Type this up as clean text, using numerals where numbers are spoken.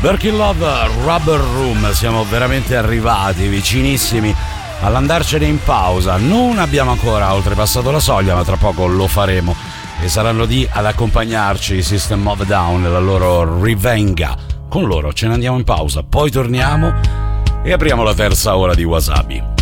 Birkin Love, Rubber Room, siamo veramente arrivati vicinissimi all'andarcene in pausa. Non abbiamo ancora oltrepassato la soglia, ma tra poco lo faremo e saranno lì ad accompagnarci i System of a Down e la loro Rivenga. Con loro ce ne andiamo in pausa, poi torniamo e apriamo la terza ora di Wasabi.